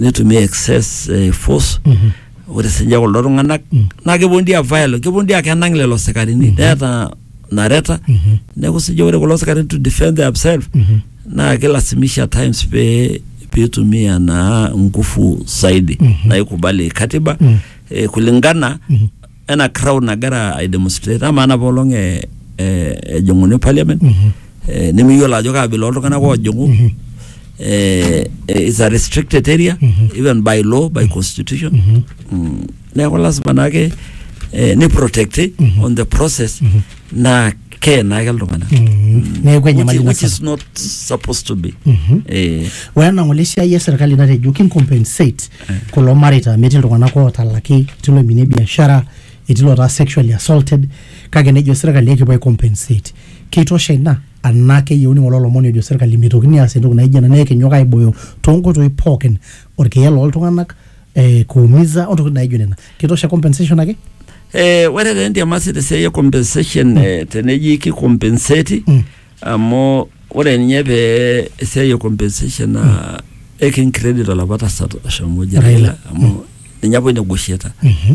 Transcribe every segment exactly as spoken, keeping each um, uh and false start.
nitumia excess uh, force ore sinja kulo tung'anak na kepondi a violate kepondi akenang lelo sikarini data nareta neku sinja ore kulo sikarini to defend themselves na kilasimisha times pe pitumia na nguvu zaidi na ikubali katiba eh, kulingana ena crowd nagara I demonstrate ama na bolonge eh jongone parliament eh nimiyola ajo kabila oltung'anak ko jongu eh is a restricted area even by law by constitution na kwa lazima nake ni protected on the process na ke na galungana ne kwenye mali which is not supposed to be eh wana ngolesha ya serikali na you can compensate kulo marita metil tungana ko talaki tilo mine biashara itilo ta sexually assaulted kage nejo serikali yake boy compensate kitosha ina anake yoni ngololo moni jo serikali mitokini asendu kuna ijana neke nyoka iboyo tongo to ipoken orke yelo oltunganak eh kuumiza onto kuna ijana kitosha compensation ake eh where the ndia masite say compensation eh teneji ki compensate amo ore nyebe say compensation na ekin credit ala bata sato shamoja amo nyabo negotiate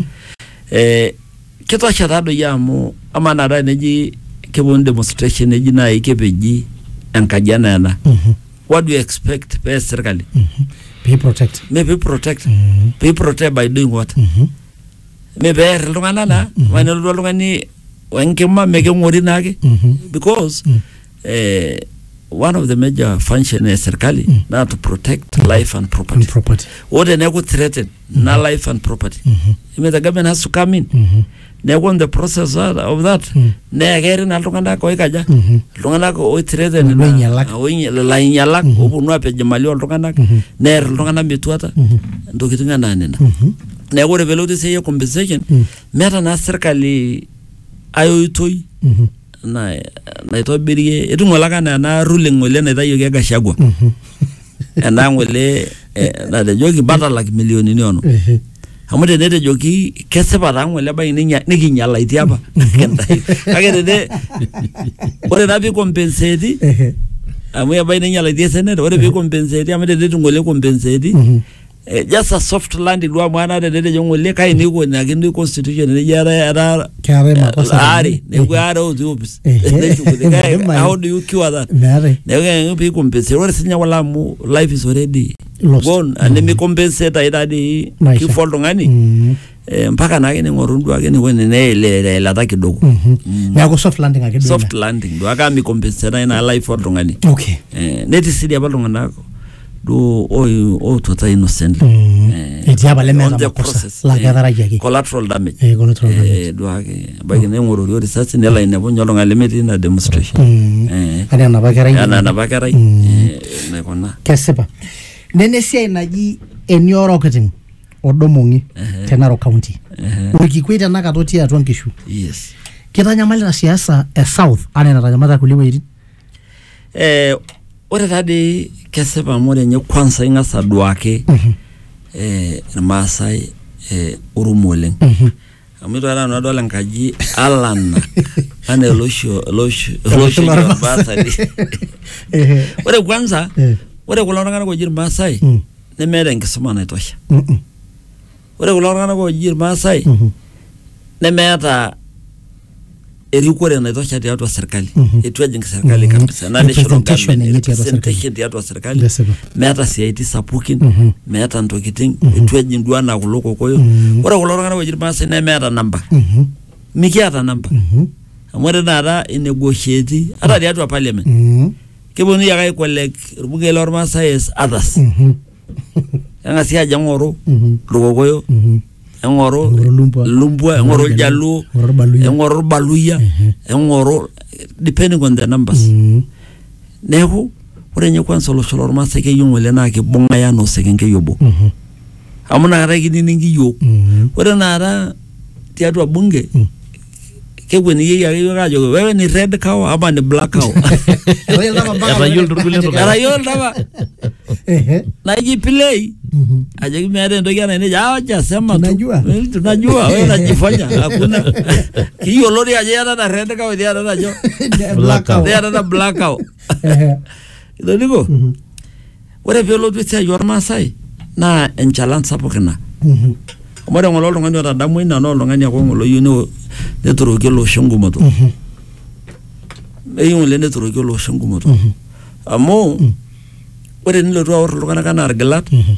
eh kitosha tado yamo ama nada neji kebon demonstration neji na ikepeji enkajana yana what do you expect by serikali be protect maybe protect be protect by doing what maybe lungana na wana lungani wankema mege ngori nake because eh one of the major function is serikali na to protect life and property and property what they go threaten na life and property the government has to come in they want the process of that ne gere na lungana ko ikaja lungana ko threaten na la inyala obunu apeje mali lungana ne lungana metuata ndokitinga nanena ne gore veloti say compensation meta na serikali ayo itoi na na itobirie etungolaka na na ruling ole na tayo ke gashagwa na ngole na de jogi batala milioni ni ono amode ne de jogi kesepa tangole ba ininya nikinyala itiapa kage de ore na bi compensate amuya ba ininyala itiesene ore bi compensate amode de tungole compensate Uh, just a soft landing wa mwana de de jongole kai ni ko na kindu constitution ni yara yara kare makosa ari ne ko ara o jobs how do you cure that ne ko be compensate or sinya wala mu life is already lost. Gone and me compensate ida di ki foldo ngani eh mpaka na kene ngorundu akene wene ne ile la ta kidogo na ko soft landing akede soft landing do aka mi compensate na life foldo ngani okay eh neti sidi abaldo nganako do o o tota innocent eh etiaba le meza makosa la gadara yake collateral damage eh collateral damage eh do ake bagi ne ngoro ri research ne la ine bonyo nga limit na demonstration eh ana na bagara ana na bagara eh ne kona kesepa nene sia naji enioro ketin odomongi tenaro county ukikwita na katoti atwa nkishu yes kitanyamali na siasa e south ana na tanyamata kuliwe iri eh ore tadi kesepa more nye kwanza ingasa duake eh Masai eh urumoleng amito ara no dola nkaji alana ane losho losho losho basadi ore kwanza ore kulongana ko jir Masai ne mere ngisoma na itosha ore kulongana ko jir Masai ne meta erikore na itosha ya watu serikali etwaje serikali kabisa na national government representation ya watu serikali meta C I T sapukin meta ntokiting etwaje ndwana kuloko koyo ora kulorana wajiri basa na meta namba mikiata namba amore nara negotiate ata ya watu parliament keboni ya kai collect rubuge lor Masai others anga sia jangoro lugokoyo engoro lumbwa engoro jalu engoro baluya engoro depending on the numbers neho ore nyekwan solo solo Masai ke yongole na ke bonga ya no sekenge yobo amuna ara gini ningi yo ore nara tiatu bunge ke weni ye ya yo gajo wewe ni red cow ama ni black cow era yol rugule to era yol daba eh na ji play aje kimere ndo yana ni ja acha sema tunajua tunajua wewe unajifanya hakuna hiyo lori aje yana na red cow dia na jo black cow dia na black cow eh ndio niko ore velo tu tia yor Masai na enchalan sapuk ina. Mhm. Omore ngolo oltung'ani otadamu ina no oltung'ani ake ngolo yieu neturoki olosho ngumoto. Mhm. Eyieu ngole neturoki olosho ngumoto. Mhm. Amu ore nilotu aor iltung'anak anaa irgilat Mhm.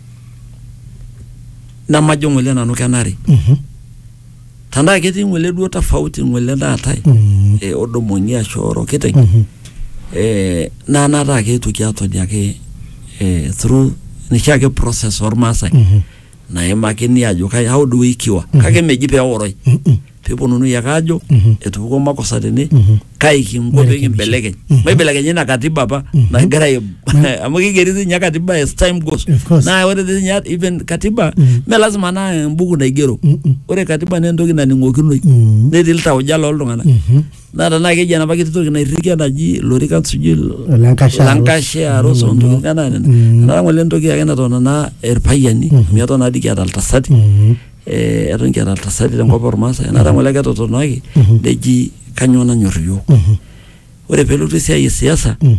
namajo ngole nanu kenare. Mhm. Tanda ketii ngole duo tofauti ngole naatai. Mhm. Eh odomoni ashu orokiteng. Mhm. Eh na nata ake etuki atoni ake eh through nishiake process ormaasai. Mhm. Naimakini ajo kai how do we cure? Mhm. Kake meji pe oroi. Mhm. Peponunu yakajo Mhm. etupuko makosa tene Mhm. kai kingo Mbele peki mbelekeny. Mhm. Maibelekeny na katiba pa Mhm. na gara amu kigeri nya katiba as time goes. Of course. Na ore nya even katiba Mhm. me lazima na mbuku naigero. Mhm. Ore katiba ne ntoki naningokinoi. Mhm. Netii iltauja loltung'anak. Mhm. Na tana keji anapa kiti toki nairikia naji lorikan suji Lankashare Lankashare Aros Mhm. ontoki kana nena. Mhm. Na ngole ntoki ake natona na irpayiani Mhm. miato na diki ataltasati. Mhm. Eh eton kiata altasati tenkop ormaasai nara ngole ake totonaki Mhm. neji kanyo nanyor yiok. Mhm. Ore pelotu esiai esiasa Mhm.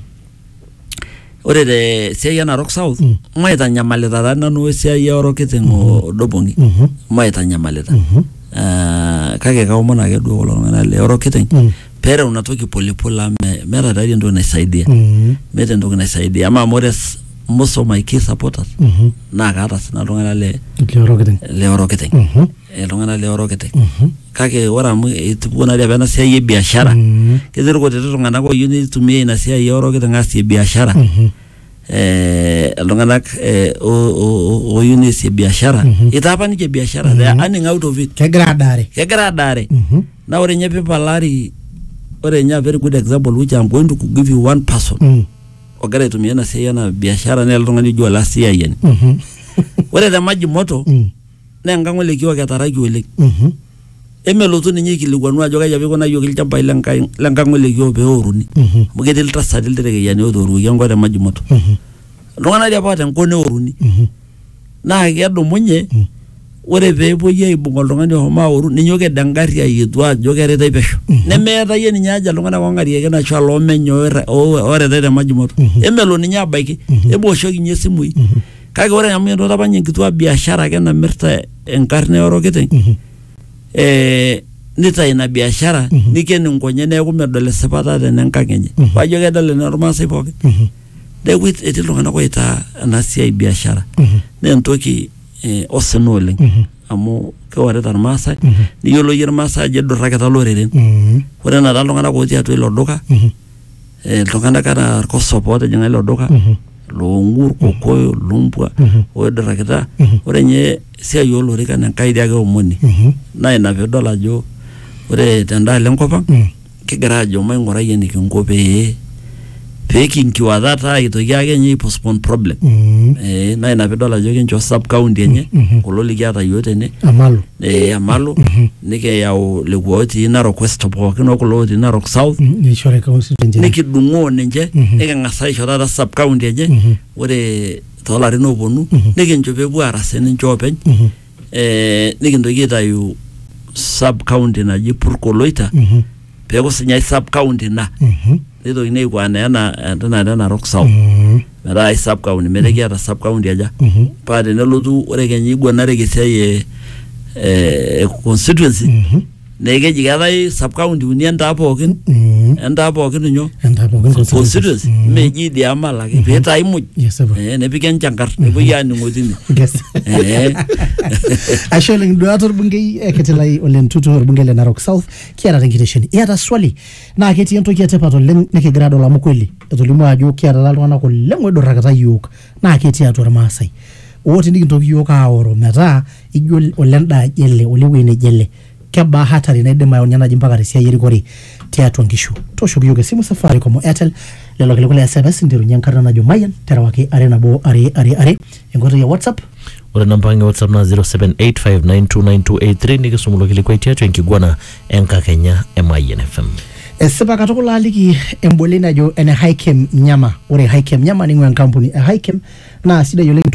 ore te siai Narok South Mhm. maitanyamalita taa nanu esiai orokiteng odobongi Mhm. maitanyamalita. Mhm. Ah kake kaomon ake duo kulo tung'anak le orokiteng Mhm. pereu una toki polepole amu meeta tayari entoki naisaidia. Mhm. Meeta entoki naisaidia ama more most of my key supporters Mhm. naa kaata sina iltung'anak le Le orokiteng. le orokiteng. Mhm. Iltung'anak le orokiteng. Mhm. Kake ore amu etupukuo naa ena siai e biashara. Mhm. Ketii irkutiti tung'anak oyieu nitumia ina siai orokiteng aasie biashara. Mhm. Eh iltung'anak eh oyieu neesie biashara. Mhm. Itaa apa ninche biashara. They are earning out of it. Kegira adaare. Kegira adaare. Mhm. Na ore nye pipalari ore nye a very good example which I'm going to give you one person. Mhm. Ogira aitumia ena siai ena biashara na iltung'ani ojo olasiayiani. Mhm. Ore te Maji Moto Mhm. na enkang' ole kiok etaraki oleng. Mhm. Emelotu ninye ikilikuanu ajo kaja pikuna yiok ilchambai lenkang' ole kiok peoruni. Mhm. Amu ketii iltasati ilterekeyiani otooruoki enkop te Maji Moto. Mhm. Iltung'anak apa tenkop neoruni. Mhm. Naa kedumunye Mhm. ore peepuoi aibung' oltung'ani ohomo aoru ninye oked engari ayetu ajo keretai pesho. Mhm. Nemeetai yie ninye aja iltung'anak ong'arieki ashu aloomenye oretai te Maji Moto. Mhm. Emelo ninye abaiki. Mhm. Ebooshoki nye simui. Mhm. Kake ore amu entoki apa ninye enkituaa biashara ake namirta enkarna orokiteng. Mhm. Eh nitai ina biashara Mhm. niken inkonye neeku medol esipata tenenkang' enye. Mhm. Pajo kedol ina ormaasai pookin. Mhm. Neeku etii iltung'anak oitaa ena siai biashara. Mhm. Naa entoki eh, osina oleng. Mhm. Amu keorita irmaasai Mhm. niyiolo yie irmaasai ajo idurakita loreren. Mhm. Ore nena iltung'anak otii atua ilo duka Mhm. eh, iltung'anak ata irkosopo otijing'a ilo duka Mhm. loong'ur kokoyo lumbwa Mhm. oidurakita. Mhm. Ore nye siai olorikan enkai dii ake omoni. Mhm. Naa ina piidol ajo ore tendaalo enkop ang' Mhm. kigira ajo maing'urai enikinko pee peekinkiwa taata aitoki ake nye postpone problem. Mhm. Eh naa ina piidol ajo kincho sub county enye Mhm. kulo likiata yiok tene. Amalu. Eh Amalu Mhm. nikiyau lekua otii Narok West pookin okulo otii Narok South Mhm. Nishore constituency. nikidung'oo ninche Mhm. niking'as aisho taata sub county enye. Mhm. Ore toolarin ooponu Mhm. nikincho peepuo aras ninche openy. Mhm. Eh nikintoki aitayu sub county naji Purkoloita Mhm. peeku sinye sub county ina. Mhm. Nitokini aikuana ena ena ena Narok South. Mhm. Metaa ai sub county metaa kiata sub county aja. Mhm. Paa tenelotu ore kenya iguanareki esiai e eh constituency Mhm. naa keji keetai sub county uni entaa pookin Mhm. entaa pookin inyo Enda pookin constituency Mhm. meji idia amal ake piitai muj. Yes, sir. Eh nepiki enchankarr nepuoi aaning'o tine. Yes. Eh. Ashe oleng duat orbungei Eketilai Ole Ntutu orbungei le Narok South kiata tenkitesheni. Iyata swali naa ketii entoki etipat oleng nikigira adol amu kweli etolimu ajo kiata taa iltung'anak oleng oidurakita yiok naa ketii atua irmaasai. Ooti nikintoki yiok aoro metaa ijo ole ndaa jele ole wuei nejele. Kebaa hatari naidim ayonya naji mpaka tesiai erikore tiatua nkishu. Tooshoki yiok esimu Safaricom o Airtel lelo kilikuwa le S M S nterunye enkarna najo Mayan terewaki are nabo are are are enkoitoi ya WhatsApp. Ore namba ang' WhatsApp na zero seven eight five nine two nine two eight three nikisumulo kilikuwa tiatua enkiguana enkakenya e Mayan F M. Esipa katukul aliki embole najo ene Hikem Nyama. Ore Hikem Nyama ning'ua enkampuni e Hikem naa sidai oleng